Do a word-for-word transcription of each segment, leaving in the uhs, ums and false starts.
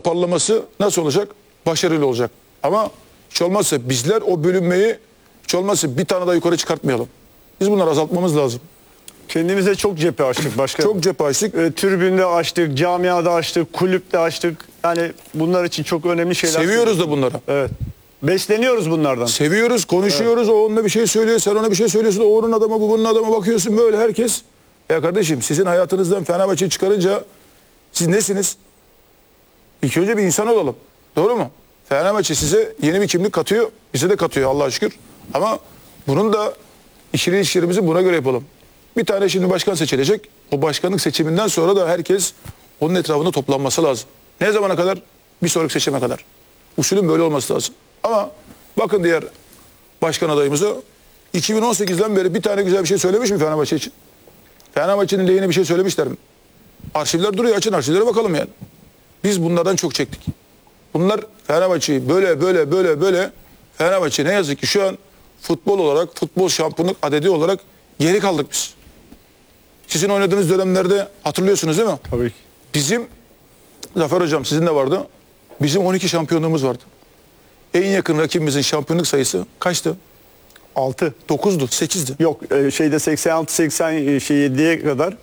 toparlaması nasıl olacak? Başarılı olacak. Ama hiç olmazsa bizler o bölünmeyi hiç olmazsa bir tane daha yukarı çıkartmayalım. Biz bunları azaltmamız lazım. Kendimize çok cephe açtık başka. Çok cephe açtık. E, tribünde açtık, camiada açtık, kulüpte açtık. Yani bunlar için çok önemli şeyler. Seviyoruz da bunları. Evet. Besleniyoruz bunlardan. Seviyoruz, konuşuyoruz. Evet. O onunla bir şey söylüyor, sen ona bir şey söylüyorsun. O onun adamı, bu bunun adamı, bakıyorsun böyle herkes. Ya kardeşim, sizin hayatınızdan Fenerbahçe'yi çıkarınca siz nesiniz? İlk önce bir insan olalım. Doğru mu? Fenerbahçe size yeni bir kimlik katıyor. Bize de katıyor Allah'a şükür. Ama bunun da işleri işlerimizi buna göre yapalım. Bir tane şimdi başkan seçilecek. O başkanlık seçiminden sonra da herkes onun etrafında toplanması lazım. Ne zamana kadar? Bir sonraki seçime kadar. Usulün böyle olması lazım. Ama bakın diğer başkan adayımıza iki bin on sekizden beri bir tane güzel bir şey söylemiş mi Fenerbahçe için? Fenerbahçe'nin lehine bir şey söylemişler mi? Arşivler duruyor, açın arşivlere bakalım yani. Biz bunlardan çok çektik. Bunlar Fenerbahçe'yi böyle böyle böyle böyle Fenerbahçe ne yazık ki şu an futbol olarak, futbol şampiyonluk adedi olarak geri kaldık biz. Sizin oynadığınız dönemlerde hatırlıyorsunuz değil mi? Tabii ki. Bizim, Zafer Hocam sizin de vardı. Bizim on iki şampiyonluğumuz vardı. En yakın rakibimizin şampiyonluk sayısı kaçtı? altı. dokuzdu, sekizdi. Yok e, şeyde seksen altı seksen yediye kadar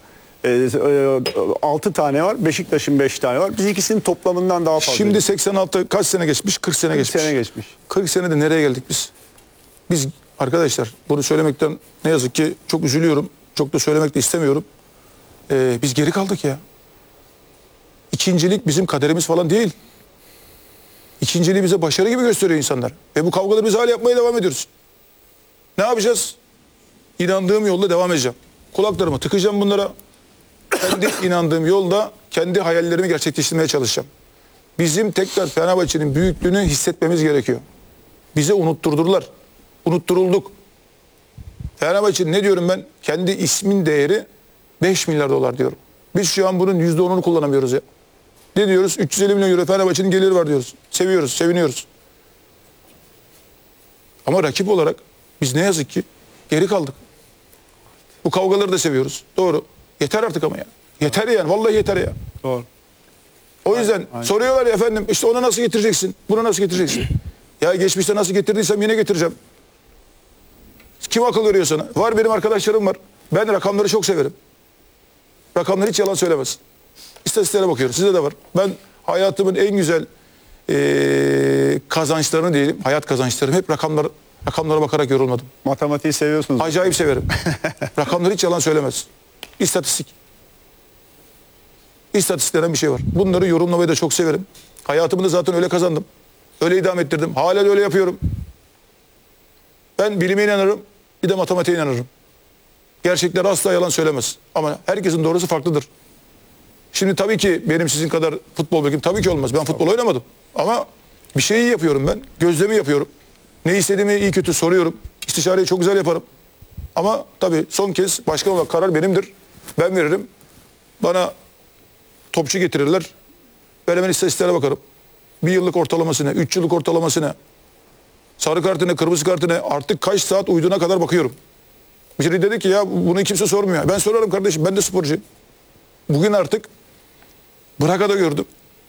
altı tane var. Beşiktaş'ın beş tane var. Biz ikisinin toplamından daha fazla. Şimdi seksen altı kaç sene geçmiş? kırk sene geçmiş. sene geçmiş. kırk senede nereye geldik biz? Biz arkadaşlar bunu söylemekten ne yazık ki çok üzülüyorum. Çok da söylemek de istemiyorum. Ee, biz geri kaldık ya. İkincilik bizim kaderimiz falan değil. İkinciliği bize başarı gibi gösteriyor insanlar. Ve bu kavgaları biz hala yapmaya devam ediyoruz. Ne yapacağız? İnandığım yolda devam edeceğim. Kulaklarımı tıkayacağım bunlara. Kendi inandığım yolda kendi hayallerimi gerçekleştirmeye çalışacağım. Bizim tekrar Fenerbahçe'nin büyüklüğünü hissetmemiz gerekiyor. Bize unutturdular. Unutturulduk. Fenerbahçe'nin ne diyorum ben? Kendi ismin değeri beş milyar dolar diyorum. Biz şu an bunun yüzde onunu kullanamıyoruz ya. Ne diyoruz? üç yüz elli milyon euro Fenerbahçe'nin geliri var diyoruz. Seviyoruz, seviniyoruz. Ama rakip olarak biz ne yazık ki geri kaldık. Bu kavgaları da seviyoruz. Doğru. Yeter artık ama ya. Yeter yani. Vallahi yeter ya. Doğru. O yüzden aynen, aynen. Soruyorlar ya efendim işte ona nasıl getireceksin? Buna nasıl getireceksin? Ya geçmişte nasıl getirdiysem yine getireceğim. Kim akıl veriyor sana? Var benim arkadaşlarım var. Ben rakamları çok severim. Rakamlar hiç yalan söylemez. İstatistiklere bakıyorum. Sizde de var. Ben hayatımın en güzel ee, kazançlarını diyelim. Hayat kazançlarım hep rakamlar, rakamlara bakarak yorulmadım. Matematiği seviyorsunuz. Acayip severim. Rakamlar hiç yalan söylemez. İstatistik. İstatistik denen bir şey var. Bunları yorumlamayı da çok severim. Hayatımı da zaten öyle kazandım. Öyle idame ettirdim. Hala da öyle yapıyorum. Ben bilime inanırım. Bir de matematiğe inanırım. Gerçekler asla yalan söylemez. Ama herkesin doğrusu farklıdır. Şimdi tabii ki benim sizin kadar futbol bilgim tabii ki olmaz. Ben futbol oynamadım. Ama bir şeyi yapıyorum ben. Gözlemi yapıyorum. Ne istediğimi iyi kötü soruyorum. İstişareyi çok güzel yaparım. Ama tabii son kez başkan olarak karar benimdir. Ben veririm. Bana topçu getirirler. Ben hemen istatistiklere bakarım. Bir yıllık ortalaması ne? Üç yıllık ortalaması ne? Sarı kartı ne? Kırmızı kartı ne? Artık kaç saat uyuduğuna kadar bakıyorum. Biri dedi ki ya bunu kimse sormuyor. Ben sorarım kardeşim. Ben de sporcuyum. Bugün artık Bıraka'da gördüm.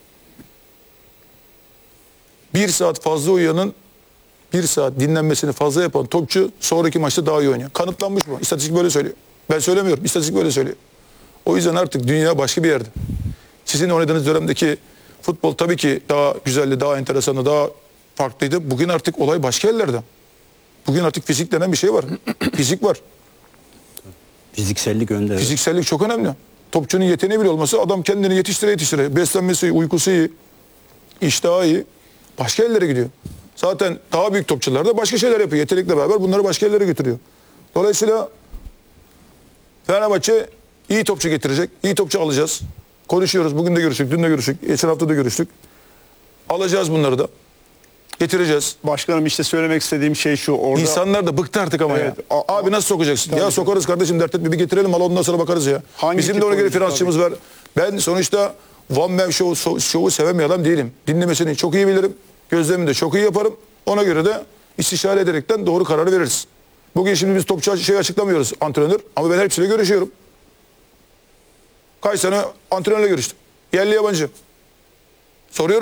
Bir saat fazla uyuyanın bir saat dinlenmesini fazla yapan topçu sonraki maçta daha iyi oynuyor. Kanıtlanmış bu. İstatistik böyle söylüyor. Ben söylemiyorum. İstatistik böyle söylüyor. O yüzden artık dünya başka bir yerde. Sizin oynadığınız dönemdeki futbol tabii ki daha güzeldi, daha enteresandı, daha farklıydı. Bugün artık olay başka yerlerde. Bugün artık fizik denen bir şey var. Fizik var. Fiziksellik önde. Fiziksellik çok önemli. Topçunun yeteneği bile olması adam kendini yetiştire yetiştire. Beslenmesi iyi, uykusu iyi, iştahı iyi. Başka yerlere gidiyor. Zaten daha büyük topçular da başka şeyler yapıyor. Yetenekle beraber bunları başka yerlere götürüyor. Dolayısıyla Fenerbahçe iyi topçu getirecek. İyi topçu alacağız. Konuşuyoruz. Bugün de görüştük, dün de görüştük, geçen hafta da görüştük. Alacağız bunları da. Getireceğiz. Başkanım işte söylemek istediğim şey şu. Orada... İnsanlar da bıktı artık ama evet, ya. Abi nasıl sokacaksın? Tabii ya ki. sokarız kardeşim, dert etme, bir getirelim al ondan sonra bakarız ya. Hangi Bizim de ona göre finansçımız var. Ben sonuçta One Man Show, şovu seven bir adam değilim. Dinlemesini çok iyi bilirim. Gözlemini de çok iyi yaparım. Ona göre de istişare ederekten doğru kararı veririz. Bugün şimdi biz topçu şey açıklamıyoruz antrenör. Ama ben hepsiyle görüşüyorum. Kaç sene antrenörle görüştüm. Yerli yabancı. Soruyorum.